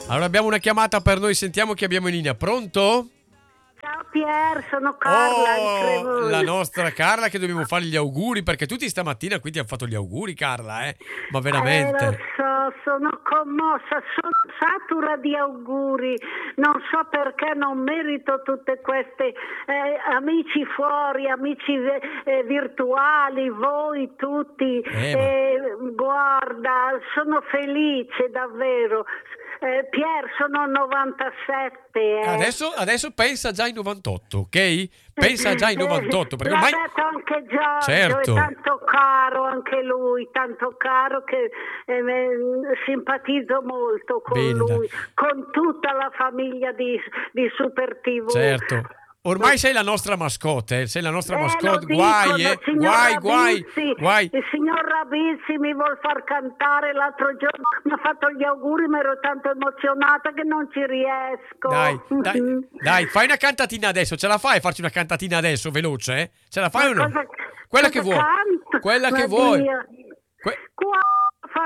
Allora abbiamo una chiamata per noi, sentiamo chi abbiamo in linea. Pronto? Ciao Pier, sono Carla di Cremona. La nostra Carla, che dobbiamo fare gli auguri, perché tutti stamattina qui ti hanno fatto gli auguri, Carla, ma veramente. Lo so, sono commossa, sono satura di auguri, non so perché non merito tutte queste amici fuori, amici virtuali, voi tutti, guarda, sono felice davvero. Pier, sono 97. Adesso pensa già ai 98, ok? Pensa già ai 98, perché l'ha ormai... detto anche Giorgio, Certo. è tanto caro anche lui, tanto caro che simpatizzo molto con lui, con tutta la famiglia di Super TV. Certo. Ormai sei la nostra mascotte, sei la nostra mascotte, guai. Il signor Ravizzi mi vuol far cantare, l'altro giorno mi ha fatto gli auguri, ma ero tanto emozionata che non ci riesco. Dai, fai una cantatina adesso, ce la fai a farci una cantatina adesso, veloce? Ce la fai o no? Quella che vuoi. Quella che vuoi.